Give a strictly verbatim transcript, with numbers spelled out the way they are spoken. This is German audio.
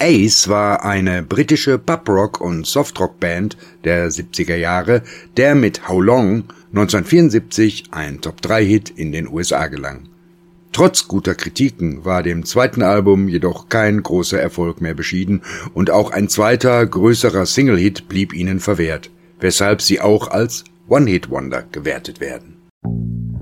Ace war eine britische Pub-Rock- und Softrock-Band der siebziger Jahre, der mit How Long neunzehnhundertvierundsiebzig ein Top drei Hit in den U S A gelang. Trotz guter Kritiken war dem zweiten Album jedoch kein großer Erfolg mehr beschieden und auch ein zweiter, größerer Single-Hit blieb ihnen verwehrt, weshalb sie auch als One-Hit-Wonder gewertet werden.